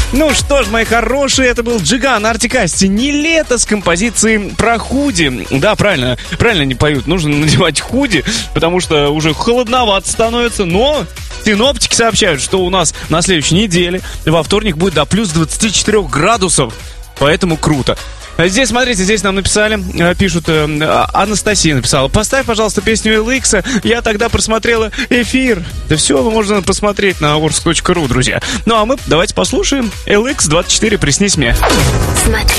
Ну что ж, мои хорошие, это был Джиган, Артик Асти, «Не лето» с композицией про худи. Да, правильно не поют, нужно надевать худи, потому что уже холодновато становится, но синоптики сообщают, что у нас на следующей неделе во вторник будет до плюс 24 градусов, поэтому круто. Здесь, смотрите, здесь нам написали, пишут, Анастасия написала: поставь, пожалуйста, песню LX, я тогда просмотрела эфир. Да все, можно посмотреть на Orsk.ru, друзья. Ну а мы давайте послушаем LX 24, «Приснись мне».